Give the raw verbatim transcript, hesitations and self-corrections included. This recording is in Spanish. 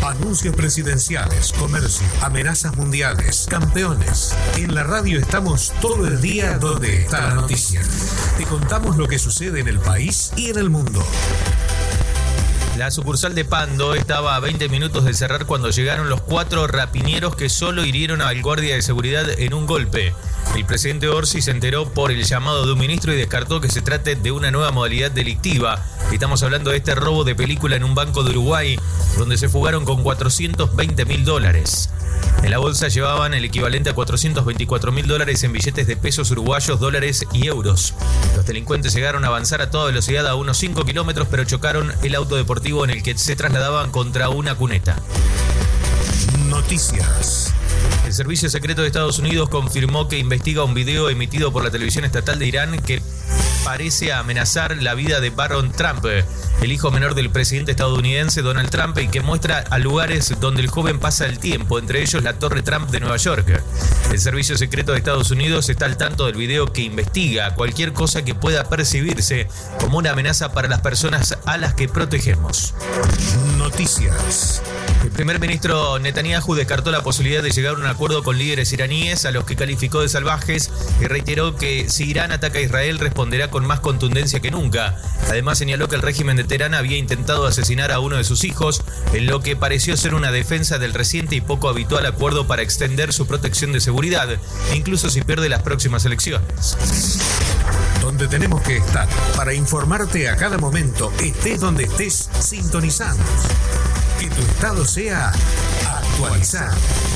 Anuncios presidenciales, comercio, amenazas mundiales, campeones. En la radio estamos todo el día donde está la noticia. Te contamos lo que sucede en el país y en el mundo. La sucursal de Pando estaba a veinte minutos de cerrar cuando llegaron los cuatro rapiñeros que solo hirieron al guardia de seguridad en un golpe. El presidente Orsi se enteró por el llamado de un ministro y descartó que se trate de una nueva modalidad delictiva. Estamos hablando de este robo de película en un banco de Uruguay, donde se fugaron con cuatrocientos veinte mil dólares. En la bolsa llevaban el equivalente a cuatrocientos veinticuatro mil dólares en billetes de pesos uruguayos, dólares y euros. Los delincuentes llegaron a avanzar a toda velocidad a unos cinco kilómetros, pero chocaron el auto deportivo en el que se trasladaban contra una cuneta. Noticias. El Servicio Secreto de Estados Unidos confirmó que investiga un video emitido por la televisión estatal de Irán que parece amenazar la vida de Barron Trump, el hijo menor del presidente estadounidense Donald Trump, y que muestra a lugares donde el joven pasa el tiempo, entre ellos la Torre Trump de Nueva York. El Servicio Secreto de Estados Unidos está al tanto del video que investiga cualquier cosa que pueda percibirse como una amenaza para las personas a las que protegemos. Noticias. El primer ministro Netanyahu descartó la posibilidad de llegar a un acuerdo con líderes iraníes, a los que calificó de salvajes, y reiteró que si Irán ataca a Israel responderá con más contundencia que nunca. Además señaló que el régimen de Teherán había intentado asesinar a uno de sus hijos, en lo que pareció ser una defensa del reciente y poco habitual acuerdo para extender su protección de seguridad, incluso si pierde las próximas elecciones. Donde tenemos que estar para informarte a cada momento, estés donde estés, sintonizando. Que tu estado sea actualizado.